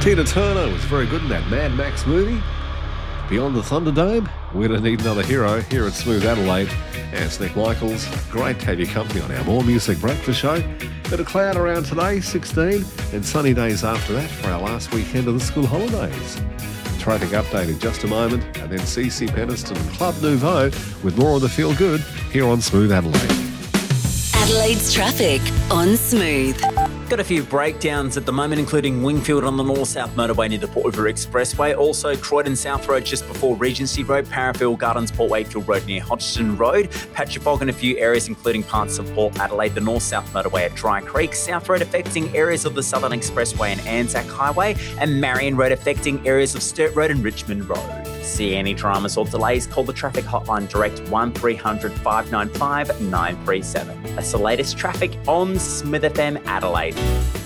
Tina Turner was very good in that Mad Max movie. Beyond the Thunderdome, we're going to need another hero here at Smooth Adelaide. It's Nick Michaels. Great to have your company on our More Music Breakfast show. Bit of cloud around today, 16, and sunny days after that for our last weekend of the school holidays. Traffic update in just a moment, and then CC Peniston and Club Nouveau with more of the feel good here on Smooth Adelaide. Adelaide's traffic on Smooth. Got a few breakdowns at the moment, including Wingfield on the north-south motorway near the Port River Expressway. Also, Croydon South Road just before Regency Road, Parafield Gardens, Port Wakefield Road near Hodgson Road. Patch of fog in a few areas, including parts of Port Adelaide, the north-south motorway at Dry Creek. South Road affecting areas of the Southern Expressway and Anzac Highway. And Marion Road affecting areas of Sturt Road and Richmond Road. See any dramas or delays, call the traffic hotline direct 1300 595 937. That's the latest traffic on Smith FM Adelaide.